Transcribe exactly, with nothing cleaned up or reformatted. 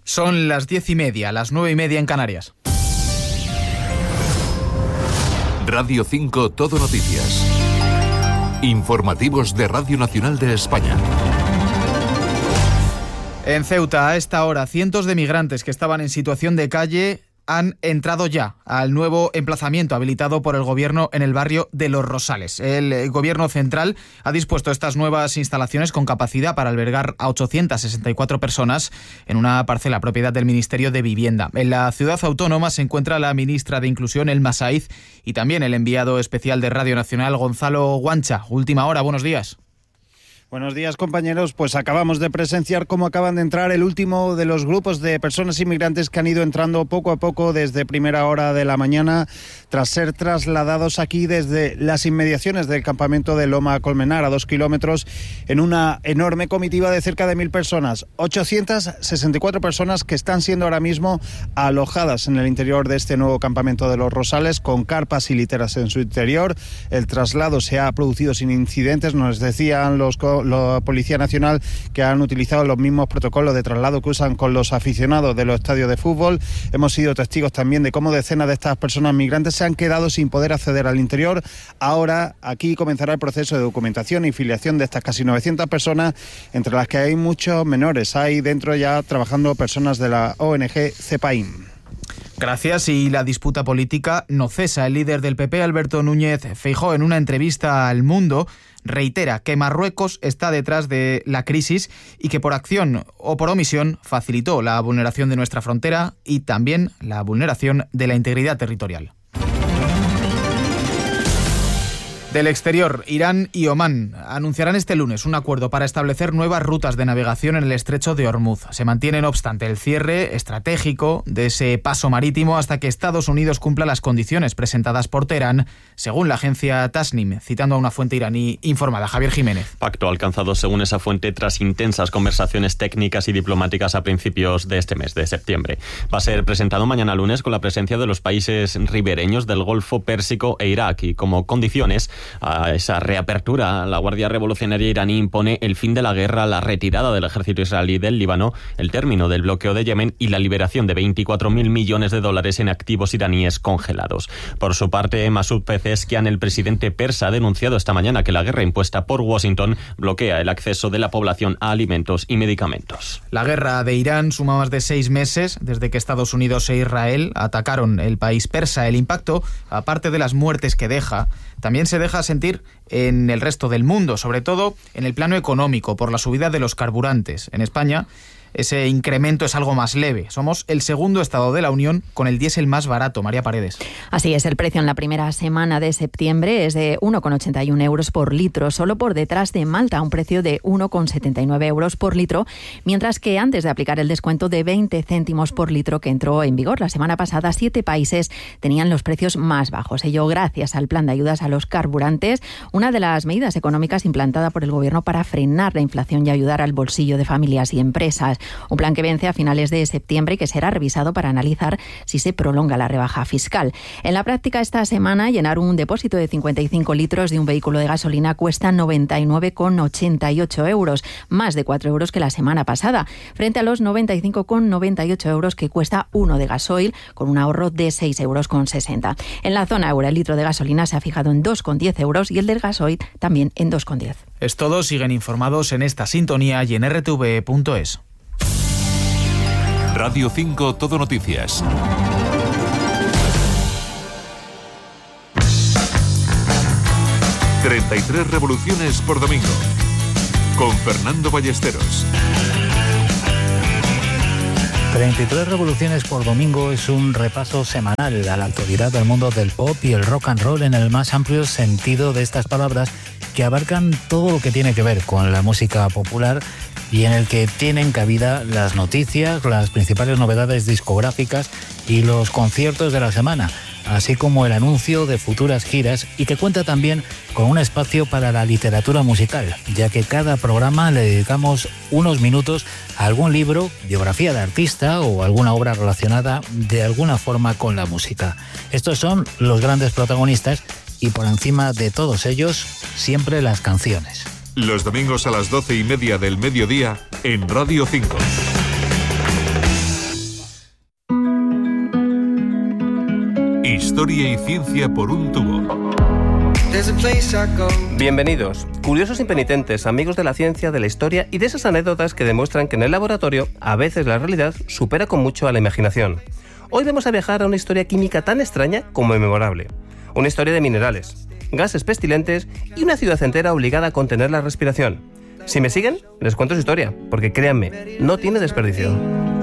Son las diez y media, las nueve y media en Canarias. Radio cinco Todo Noticias. Informativos de Radio Nacional de España. En Ceuta, a esta hora, cientos de migrantes que estaban en situación de calle han entrado ya al nuevo emplazamiento habilitado por el Gobierno en el barrio de Los Rosales. El Gobierno central ha dispuesto estas nuevas instalaciones con capacidad para albergar a ochocientas sesenta y cuatro personas en una parcela propiedad del Ministerio de Vivienda. En la ciudad autónoma se encuentra la ministra de Inclusión, Elma Saiz, y también el enviado especial de Radio Nacional, Gonzalo Guancha. Última hora, buenos días. Buenos días, compañeros. Pues acabamos de presenciar cómo acaban de entrar el último de los grupos de personas inmigrantes que han ido entrando poco a poco desde primera hora de la mañana, tras ser trasladados aquí desde las inmediaciones del campamento de Loma Colmenar, a dos kilómetros, en una enorme comitiva de cerca de mil personas. ochocientas sesenta y cuatro personas que están siendo ahora mismo alojadas en el interior de este nuevo campamento de Los Rosales, con carpas y literas en su interior. El traslado se ha producido sin incidentes, nos decían los la Policía Nacional que han utilizado los mismos protocolos de traslado que usan con los aficionados de los estadios de fútbol. Hemos sido testigos también de cómo decenas de estas personas migrantes se han quedado sin poder acceder al interior. Ahora aquí comenzará el proceso de documentación y filiación de estas casi novecientas personas, entre las que hay muchos menores. Hay dentro ya trabajando personas de la O N G CEPAIM. Gracias. Y la disputa política no cesa. El líder del P P, Alberto Núñez Feijóo, en una entrevista al Mundo, reitera que Marruecos está detrás de la crisis y que por acción o por omisión facilitó la vulneración de nuestra frontera y también la vulneración de la integridad territorial. Del exterior, Irán y Omán anunciarán este lunes un acuerdo para establecer nuevas rutas de navegación en el estrecho de Hormuz. Se mantiene, no obstante, el cierre estratégico de ese paso marítimo hasta que Estados Unidos cumpla las condiciones presentadas por Teherán, según la agencia Tasnim, citando a una fuente iraní informada. Javier Jiménez. Pacto alcanzado, según esa fuente, tras intensas conversaciones técnicas y diplomáticas a principios de este mes, de septiembre. Va a ser presentado mañana lunes con la presencia de los países ribereños del Golfo Pérsico e Irak, y como condiciones a esa reapertura, la Guardia Revolucionaria iraní impone el fin de la guerra, la retirada del ejército israelí del Líbano, el término del bloqueo de Yemen y la liberación de veinticuatro mil millones de dólares en activos iraníes congelados. Por su parte, Masoud Pezeshkian, el presidente persa, ha denunciado esta mañana que la guerra impuesta por Washington bloquea el acceso de la población a alimentos y medicamentos. La guerra de Irán suma más de seis meses desde que Estados Unidos e Israel atacaron el país persa. El impacto, aparte de las muertes que deja, también se deja sentir en el resto del mundo, sobre todo en el plano económico, por la subida de los carburantes. En España, ese incremento es algo más leve. Somos el segundo estado de la Unión con el diésel más barato. María Paredes. Así es, el precio en la primera semana de septiembre es de uno coma ochenta y uno euros por litro, solo por detrás de Malta, un precio de uno coma setenta y nueve euros por litro, mientras que antes de aplicar el descuento de veinte céntimos por litro que entró en vigor la semana pasada, siete países tenían los precios más bajos. Ello gracias al plan de ayudas a los carburantes, una de las medidas económicas implantada por el Gobierno para frenar la inflación y ayudar al bolsillo de familias y empresas. Un plan que vence a finales de septiembre y que será revisado para analizar si se prolonga la rebaja fiscal. En la práctica, esta semana, llenar un depósito de cincuenta y cinco litros de un vehículo de gasolina cuesta noventa y nueve coma ochenta y ocho euros, más de cuatro euros que la semana pasada, frente a los noventa y cinco coma noventa y ocho euros que cuesta uno de gasoil, con un ahorro de seis euros con sesenta. En la zona euro, el litro de gasolina se ha fijado en dos coma diez euros y el del gasoil también en dos coma diez. Es todo. Siguen informados en esta sintonía y en erre te ve punto es. Radio cinco Todo Noticias. treinta y tres revoluciones por domingo. Con Fernando Ballesteros. treinta y tres revoluciones por domingo es un repaso semanal a la actualidad del mundo del pop y el rock and roll en el más amplio sentido de estas palabras, que abarcan todo lo que tiene que ver con la música popular y en el que tienen cabida las noticias, las principales novedades discográficas y los conciertos de la semana, así como el anuncio de futuras giras, y que cuenta también con un espacio para la literatura musical, ya que cada programa le dedicamos unos minutos a algún libro, biografía de artista o alguna obra relacionada de alguna forma con la música. Estos son los grandes protagonistas y por encima de todos ellos, siempre las canciones. Los domingos a las doce y media del mediodía en Radio cinco. Historia y ciencia por un tubo. Bienvenidos, curiosos y penitentes, amigos de la ciencia, de la historia y de esas anécdotas que demuestran que en el laboratorio a veces la realidad supera con mucho a la imaginación. Hoy vamos a viajar a una historia química tan extraña como memorable. Una historia de minerales, gases pestilentes y una ciudad entera obligada a contener la respiración. Si me siguen, les cuento su historia, porque créanme, no tiene desperdicio.